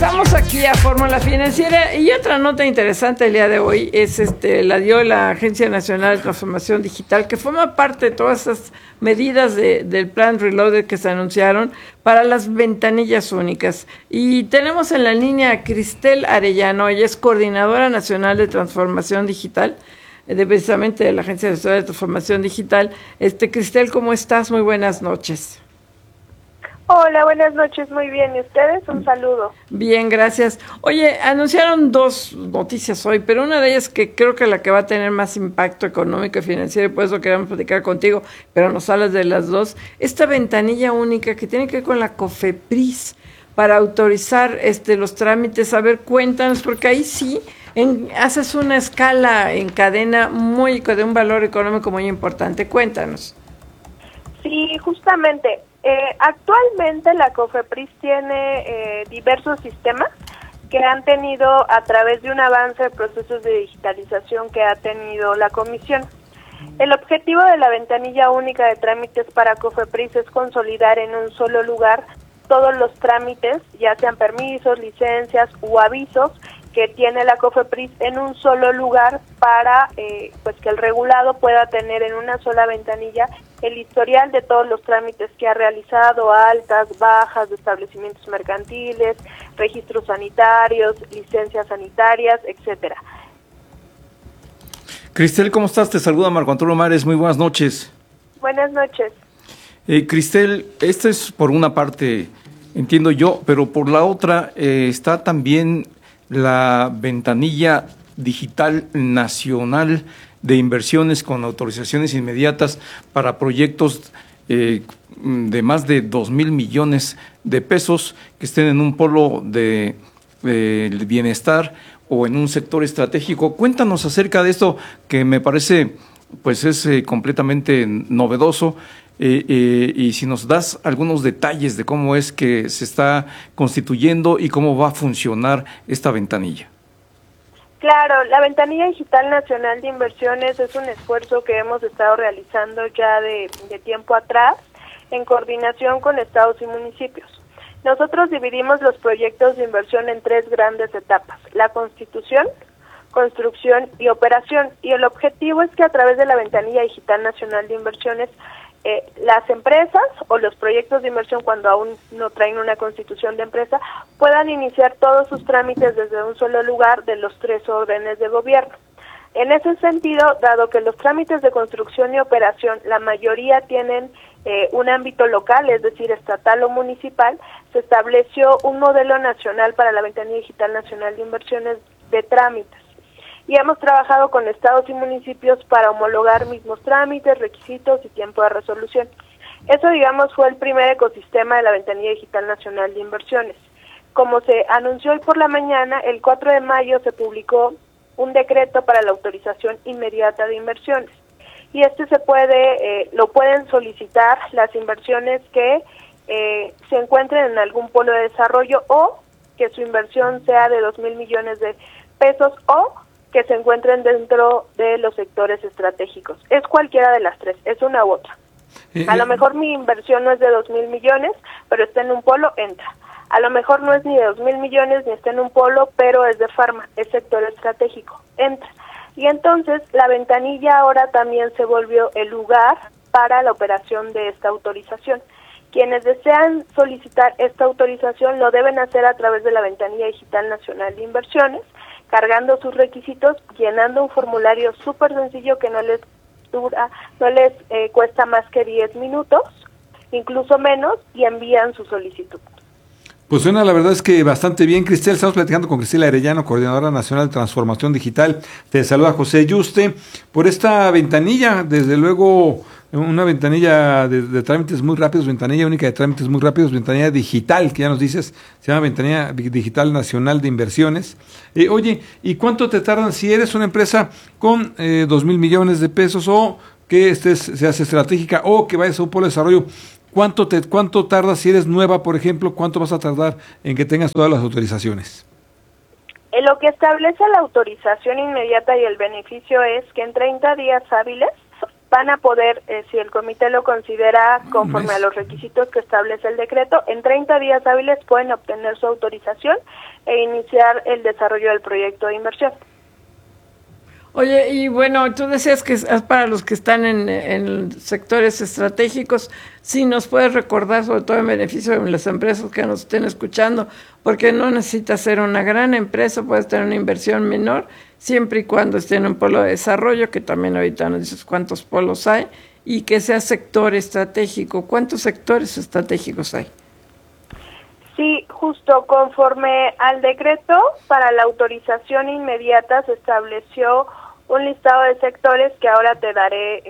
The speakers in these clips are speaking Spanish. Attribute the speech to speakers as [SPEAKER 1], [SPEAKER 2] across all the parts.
[SPEAKER 1] Regresamos aquí a Fórmula Financiera y otra nota interesante el día de hoy es la dio la Agencia Nacional de Transformación Digital, que forma parte de todas esas medidas del plan Reloaded que se anunciaron para las ventanillas únicas. Y tenemos en la línea a Cristel Arellano, ella es coordinadora nacional de transformación digital, precisamente de la Agencia Nacional de Transformación Digital. Cristel, ¿cómo estás? Muy buenas noches.
[SPEAKER 2] Hola, buenas noches, muy bien. ¿Y ustedes? Un saludo.
[SPEAKER 1] Bien, gracias. Oye, anunciaron dos noticias hoy, pero una de ellas que creo que la que va a tener más impacto económico y financiero, y por eso queremos platicar contigo, pero nos hablas de las dos, esta ventanilla única que tiene que ver con la COFEPRIS para autorizar los trámites. A ver, cuéntanos, porque ahí sí haces una escala en cadena de un valor económico muy importante. Cuéntanos.
[SPEAKER 2] Sí, justamente. Actualmente la COFEPRIS tiene diversos sistemas que han tenido a través de un avance de procesos de digitalización que ha tenido la Comisión. El objetivo de la ventanilla única de trámites para COFEPRIS es consolidar en un solo lugar todos los trámites, ya sean permisos, licencias u avisos, que tiene la COFEPRIS en un solo lugar para pues que el regulado pueda tener en una sola ventanilla el historial de todos los trámites que ha realizado, altas, bajas de establecimientos mercantiles, registros sanitarios, licencias sanitarias, etcétera.
[SPEAKER 3] Cristel, ¿cómo estás? Te saluda Marco Antonio Mares, muy buenas noches.
[SPEAKER 2] Buenas noches.
[SPEAKER 3] Cristel, esta es por una parte, entiendo yo, pero por la otra está también la ventanilla digital nacional de inversiones con autorizaciones inmediatas para proyectos de más de 2,000 millones de pesos que estén en un polo de bienestar o en un sector estratégico. Cuéntanos acerca de esto que me parece pues es completamente novedoso. Y si nos das algunos detalles de cómo es que se está constituyendo y cómo va a funcionar esta ventanilla.
[SPEAKER 2] Claro, la Ventanilla Digital Nacional de Inversiones es un esfuerzo que hemos estado realizando ya de tiempo atrás en coordinación con estados y municipios. Nosotros dividimos los proyectos de inversión en 3 grandes etapas: la constitución, construcción y operación. Y el objetivo es que a través de la Ventanilla Digital Nacional de Inversiones las empresas o los proyectos de inversión, cuando aún no traen una constitución de empresa, puedan iniciar todos sus trámites desde un solo lugar de los 3 órdenes de gobierno. En ese sentido, dado que los trámites de construcción y operación, la mayoría tienen un ámbito local, es decir, estatal o municipal, se estableció un modelo nacional para la Ventanilla Digital Nacional de Inversiones de trámites. Y hemos trabajado con estados y municipios para homologar mismos trámites, requisitos y tiempo de resolución. Eso, digamos, fue el primer ecosistema de la Ventanilla Digital Nacional de Inversiones. Como se anunció hoy por la mañana, el 4 de mayo se publicó un decreto para la autorización inmediata de inversiones. Y lo pueden solicitar las inversiones que se encuentren en algún polo de desarrollo o que su inversión sea de 2,000 millones de pesos o que se encuentren dentro de los sectores estratégicos. Es cualquiera de las 3, es una u otra. A lo mejor mi inversión no es de 2,000 millones, pero está en un polo, entra. A lo mejor no es ni de 2,000 millones, ni está en un polo, pero es de farma, es sector estratégico, entra. Y entonces la ventanilla ahora también se volvió el lugar para la operación de esta autorización. Quienes desean solicitar esta autorización lo deben hacer a través de la Ventanilla Digital Nacional de Inversiones, cargando sus requisitos, llenando un formulario súper sencillo que no les cuesta más que 10 minutos, incluso menos, y envían su solicitud.
[SPEAKER 4] Pues suena, la verdad es que bastante bien, Cristel. Estamos platicando con Cristel Arellano, coordinadora nacional de transformación digital. Te saluda José Yuste por esta ventanilla, desde luego una ventanilla de trámites muy rápidos, ventanilla única de trámites muy rápidos, ventanilla digital, que ya nos dices, se llama Ventanilla Digital Nacional de Inversiones. Oye, ¿y cuánto te tardan si eres una empresa con 2,000 millones de pesos o que seas estratégica o que vayas a un polo de desarrollo? ¿Cuánto tardas si eres nueva, por ejemplo? ¿Cuánto vas a tardar en que tengas todas las autorizaciones?
[SPEAKER 2] Lo que establece la autorización inmediata y el beneficio es que en 30 días hábiles van a poder, si el comité lo considera conforme a los requisitos que establece el decreto, en 30 días hábiles pueden obtener su autorización e iniciar el desarrollo del proyecto de inversión.
[SPEAKER 1] Oye, y bueno, tú decías que es para los que están en sectores estratégicos. Sí, nos puedes recordar, sobre todo en beneficio de las empresas que nos estén escuchando, porque no necesitas ser una gran empresa, puedes tener una inversión menor, siempre y cuando esté en un polo de desarrollo, que también ahorita nos dices cuántos polos hay, y que sea sector estratégico. ¿Cuántos sectores estratégicos hay?
[SPEAKER 2] Sí, justo conforme al decreto, para la autorización inmediata se estableció un listado de sectores que ahora te daré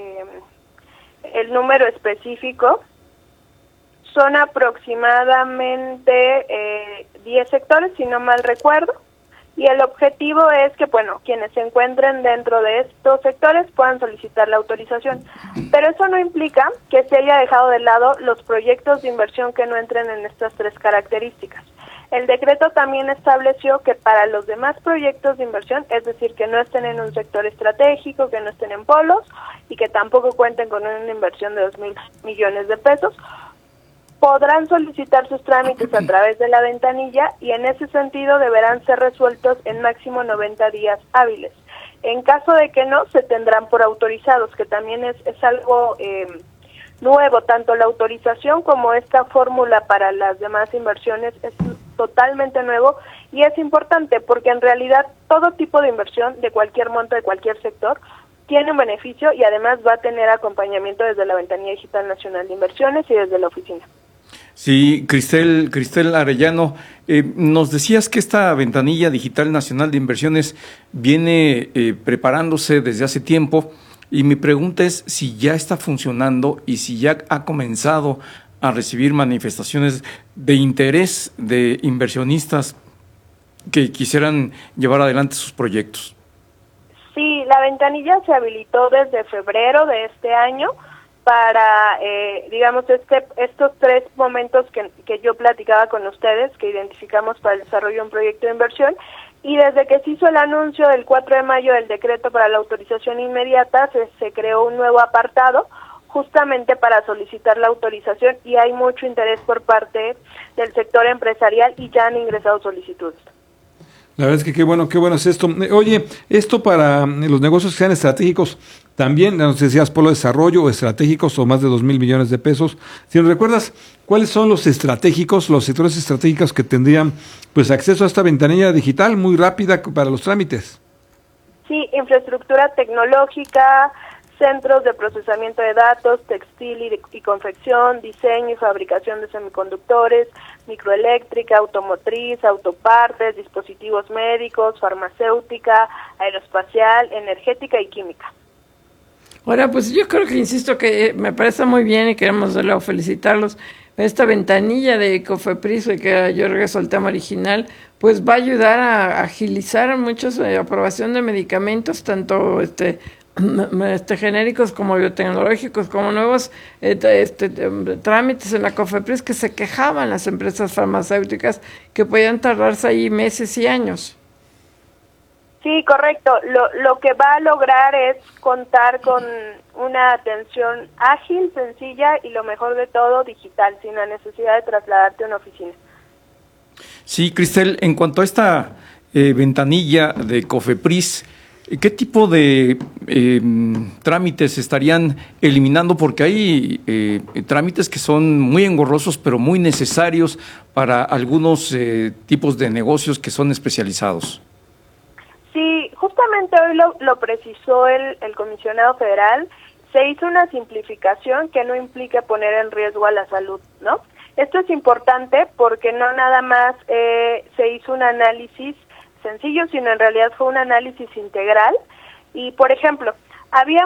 [SPEAKER 2] el número específico. Son aproximadamente 10 sectores, si no mal recuerdo, y el objetivo es que, bueno, quienes se encuentren dentro de estos sectores puedan solicitar la autorización. Pero eso no implica que se haya dejado de lado los proyectos de inversión que no entren en estas 3 características. El decreto también estableció que para los demás proyectos de inversión, es decir, que no estén en un sector estratégico, que no estén en polos y que tampoco cuenten con una inversión de 2,000 millones de pesos, podrán solicitar sus trámites a través de la ventanilla y en ese sentido deberán ser resueltos en máximo 90 días hábiles. En caso de que no, se tendrán por autorizados, que también es algo nuevo, tanto la autorización como esta fórmula para las demás inversiones es totalmente nuevo y es importante porque en realidad todo tipo de inversión de cualquier monto, de cualquier sector, tiene un beneficio y además va a tener acompañamiento desde la Ventanilla Digital Nacional de Inversiones y desde la oficina.
[SPEAKER 3] Sí, Cristel Arellano, nos decías que esta Ventanilla Digital Nacional de Inversiones viene preparándose desde hace tiempo y mi pregunta es si ya está funcionando y si ya ha comenzado a recibir manifestaciones de interés de inversionistas que quisieran llevar adelante sus proyectos.
[SPEAKER 2] Sí, la ventanilla se habilitó desde febrero de este año para, digamos, estos 3 momentos que yo platicaba con ustedes, que identificamos para el desarrollo de un proyecto de inversión, y desde que se hizo el anuncio del 4 de mayo del decreto para la autorización inmediata, se creó un nuevo apartado justamente para solicitar la autorización y hay mucho interés por parte del sector empresarial y ya han ingresado solicitudes.
[SPEAKER 4] La verdad es que qué bueno es esto. Oye, esto para los negocios que sean estratégicos, también, nos decías, polo de desarrollo o estratégicos o más de 2,000 millones de pesos. Si nos recuerdas, ¿cuáles son los estratégicos, los sectores estratégicos que tendrían pues acceso a esta ventanilla digital muy rápida para los trámites?
[SPEAKER 2] Sí, infraestructura tecnológica, centros de procesamiento de datos, textil y confección, diseño y fabricación de semiconductores, microeléctrica, automotriz, autopartes, dispositivos médicos, farmacéutica, aeroespacial, energética y química.
[SPEAKER 1] Ahora, pues yo creo que, insisto, que me parece muy bien y queremos de luego felicitarlos. Esta ventanilla de Cofepris, que yo regreso al tema original, pues va a ayudar a agilizar muchos aprobación de medicamentos, tanto genéricos como biotecnológicos, como nuevos trámites en la Cofepris que se quejaban las empresas farmacéuticas que podían tardarse ahí meses y años.
[SPEAKER 2] Sí, correcto. Lo que va a lograr es contar con una atención ágil, sencilla y lo mejor de todo, digital, sin la necesidad de trasladarte a una oficina.
[SPEAKER 3] Sí, Cristel, en cuanto a esta ventanilla de Cofepris, ¿qué tipo de trámites estarían eliminando? Porque hay trámites que son muy engorrosos, pero muy necesarios para algunos tipos de negocios que son especializados.
[SPEAKER 2] Sí, justamente hoy lo precisó el comisionado federal. Se hizo una simplificación que no implica poner en riesgo a la salud, ¿no? Esto es importante porque no nada más se hizo un análisis sencillo, sino en realidad fue un análisis integral. Y, por ejemplo, había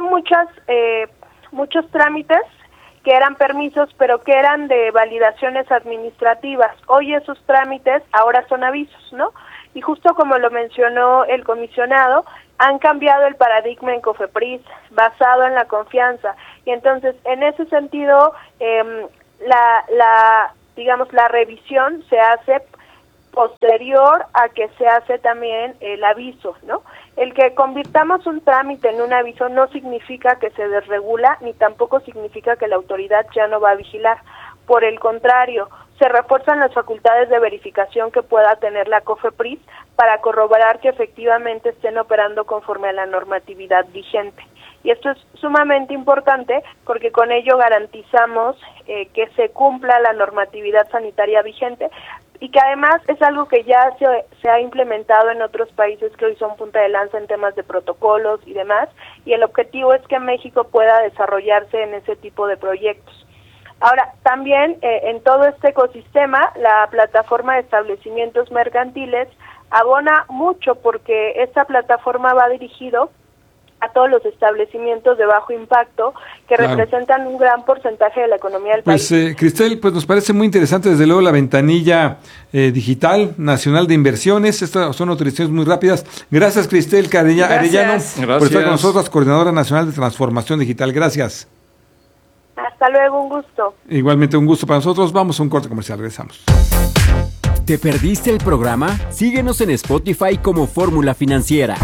[SPEAKER 2] muchos trámites que eran permisos, pero que eran de validaciones administrativas. Hoy esos trámites ahora son avisos, ¿no? Y justo como lo mencionó el comisionado, han cambiado el paradigma en Cofepris, basado en la confianza. Y entonces, en ese sentido, la revisión se hace posterior a que se hace también el aviso, ¿no? El que convirtamos un trámite en un aviso no significa que se desregula, ni tampoco significa que la autoridad ya no va a vigilar. Por el contrario, se refuerzan las facultades de verificación que pueda tener la COFEPRIS para corroborar que efectivamente estén operando conforme a la normatividad vigente. Y esto es sumamente importante porque con ello garantizamos que se cumpla la normatividad sanitaria vigente y que además es algo que ya se ha implementado en otros países que hoy son punta de lanza en temas de protocolos y demás, y el objetivo es que México pueda desarrollarse en ese tipo de proyectos. Ahora, también en todo este ecosistema, la plataforma de establecimientos mercantiles abona mucho porque esta plataforma va dirigido a todos los establecimientos de bajo impacto que representan un gran porcentaje de la economía del país.
[SPEAKER 4] Cristel, pues nos parece muy interesante desde luego la ventanilla digital nacional de inversiones. Estas son autorizaciones muy rápidas. Gracias, Cristel Arellano, por estar con nosotros, Coordinadora Nacional de Transformación Digital. Gracias.
[SPEAKER 2] Hasta luego, un gusto.
[SPEAKER 4] Igualmente un gusto para nosotros. Vamos a un corte comercial, regresamos.
[SPEAKER 5] ¿Te perdiste el programa? Síguenos en Spotify como Fórmula Financiera.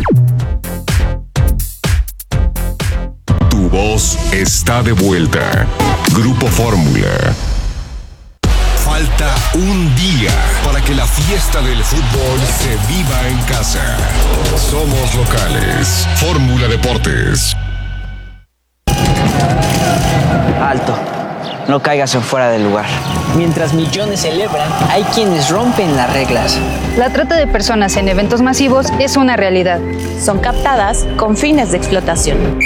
[SPEAKER 6] Tu voz está de vuelta. Grupo Fórmula. Falta un día para que la fiesta del fútbol se viva en casa. Somos locales. Fórmula Deportes.
[SPEAKER 7] Alto, no caigas en fuera del lugar. Mientras millones celebran, hay quienes rompen las reglas.
[SPEAKER 8] La trata de personas en eventos masivos es una realidad.
[SPEAKER 9] Son captadas con fines de explotación.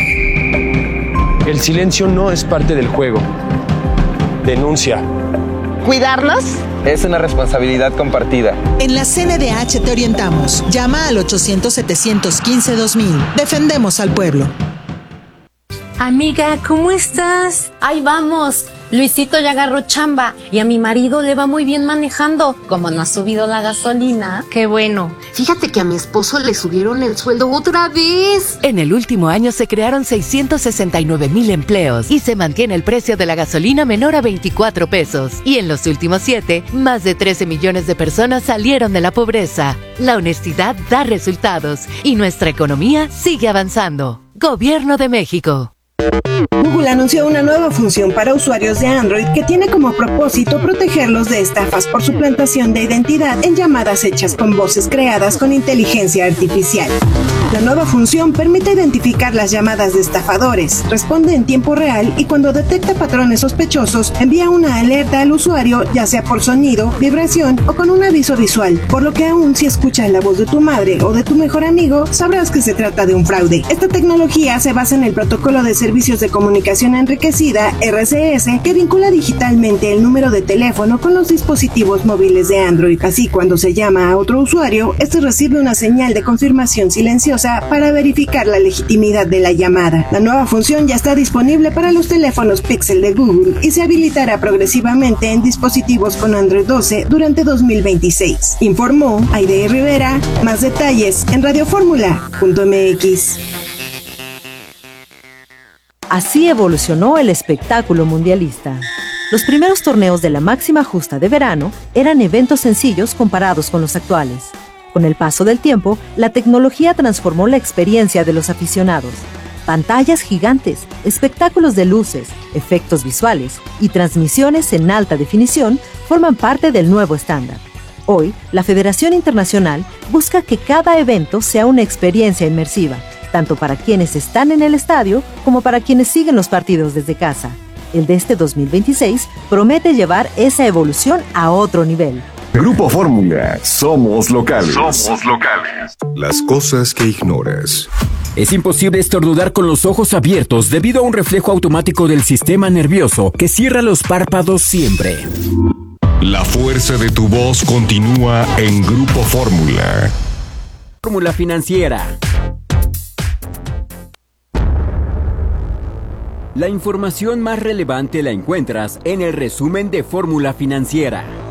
[SPEAKER 10] El silencio no es parte del juego. Denuncia.
[SPEAKER 11] ¿Cuidarnos?
[SPEAKER 12] Es una responsabilidad compartida.
[SPEAKER 13] En la CNDH te orientamos. Llama al 800-715-2000. Defendemos al pueblo.
[SPEAKER 9] Amiga, ¿cómo estás? Ahí vamos. Luisito ya agarró chamba y a mi marido le va muy bien manejando. Como no ha subido la gasolina.
[SPEAKER 11] Qué bueno. Fíjate que a mi esposo le subieron el sueldo otra vez.
[SPEAKER 14] En el último año se crearon 669,000 empleos y se mantiene el precio de la gasolina menor a 24 pesos. Y en los últimos 7, más de 13 millones de personas salieron de la pobreza. La honestidad da resultados y nuestra economía sigue avanzando. Gobierno de México.
[SPEAKER 15] Google anunció una nueva función para usuarios de Android que tiene como propósito protegerlos de estafas por suplantación de identidad en llamadas hechas con voces creadas con inteligencia artificial. La nueva función permite identificar las llamadas de estafadores, responde en tiempo real y cuando detecta patrones sospechosos envía una alerta al usuario, ya sea por sonido, vibración o con un aviso visual, por lo que aún si escuchas la voz de tu madre o de tu mejor amigo, sabrás que se trata de un fraude. Esta tecnología se basa en el protocolo de servicios de comunicación enriquecida, RCS, que vincula digitalmente el número de teléfono con los dispositivos móviles de Android. Así, cuando se llama a otro usuario, este recibe una señal de confirmación silenciosa para verificar la legitimidad de la llamada. La nueva función ya está disponible para los teléfonos Pixel de Google y se habilitará progresivamente en dispositivos con Android 12 durante 2026. Informó Aide Rivera. Más detalles en radioformula.mx.
[SPEAKER 16] Así evolucionó el espectáculo mundialista. Los primeros torneos de la máxima justa de verano eran eventos sencillos comparados con los actuales. Con el paso del tiempo, la tecnología transformó la experiencia de los aficionados. Pantallas gigantes, espectáculos de luces, efectos visuales y transmisiones en alta definición forman parte del nuevo estándar. Hoy, la Federación Internacional busca que cada evento sea una experiencia inmersiva, tanto para quienes están en el estadio como para quienes siguen los partidos desde casa. El de este 2026 promete llevar esa evolución a otro nivel.
[SPEAKER 6] Grupo Fórmula, somos locales. Somos locales. Las cosas que ignoras.
[SPEAKER 5] Es imposible estornudar con los ojos abiertos debido a un reflejo automático del sistema nervioso que cierra los párpados siempre.
[SPEAKER 6] La fuerza de tu voz continúa en Grupo Fórmula.
[SPEAKER 5] Fórmula Financiera. La información más relevante la encuentras en el resumen de Fórmula Financiera.